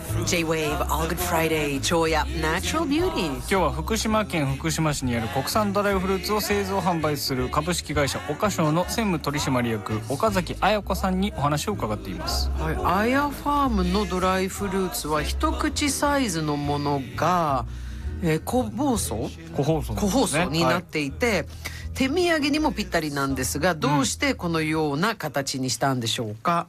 J-Wave All Good Friday 超や Natural Beauty。 今日は福島県福島市にある国産ドライフルーツを製造販売する株式会社岡商の専務取締役岡崎彩子さんにお話を伺っています。 はい、アヤファームのドライフルーツは一口サイズのものが、個包装になっていて、手土産にもぴったりなんですが、どうしてこのような形にしたんでしょうか。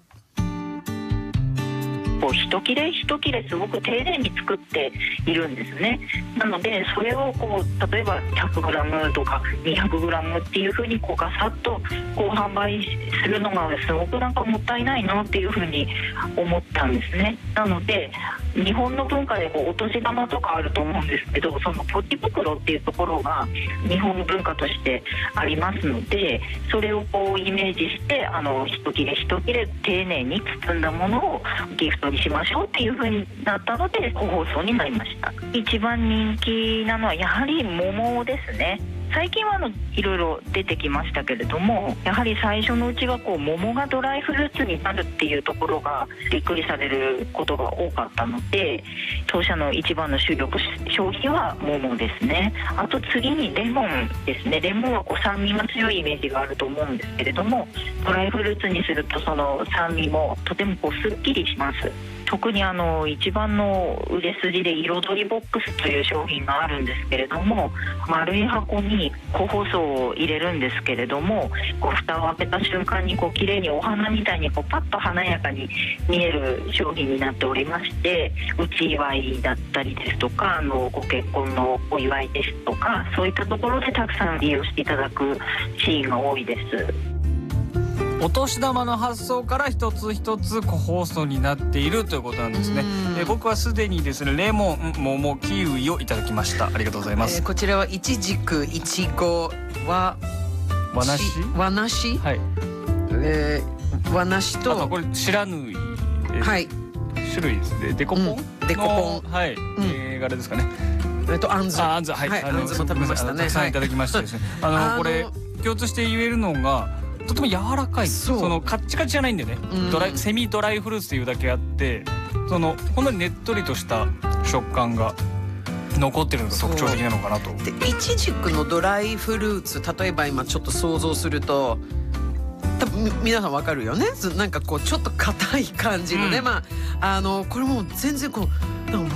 一切れ一切れすごく丁寧に作っているんですね。なのでそれを例えば 100g とか 200g っていう風にガサッと販売するのがすごくもったいないなっていう風に思ったんですね。なので日本の文化でお年玉とかあると思うんですけど、そのポチ袋っていうところが日本の文化としてありますので、それをイメージして一切れ一切れ丁寧に包んだものをギフトにしましょうっていう風になったので個包装になりました。一番人気なのはやはり桃ですね。最近はいろいろ出てきましたけれども、やはり最初のうちは桃がドライフルーツになるっていうところがびっくりされることが多かったので、当社の一番の主力商品は桃ですね。あと次にレモンですね。レモンは酸味が強いイメージがあると思うんですけれども、ドライフルーツにするとその酸味もとてもすっきりします。特に一番の売れ筋で彩りボックスという商品があるんですけれども、丸い箱に個包装を入れるんですけれども、蓋を開けた瞬間に綺麗にお花みたいにパッと華やかに見える商品になっておりまして、内祝いだったりですとかご結婚のお祝いですとか、そういったところでたくさん利用していただくシーンが多いです。 お年玉の発送から一つ一つ個包装になっているということなんですね。僕はすでにですねレモン、桃、キウイをいただきました。ありがとうございます。 こちらはイチジク、イチゴは和梨、 はい、和梨と、 あとこれ白縫い、 はい、 種類ですね。デコポン、 デコポン、 はい、あれですかね。 あんず、 あんず、はい、 あんずも食べましたね。 たくさんいただきましてですね。これ共通して言えるのがとても柔らかい。そのカッチカチじゃないんでね、セミドライフルーツというだけあって、ほんのりねっとりとした食感が残ってるのが特徴的なのかなと。 でイチジクのドライフルーツ、例えば今ちょっと想像すると多分皆さんわかるよね。ちょっと硬い感じのね、これも全然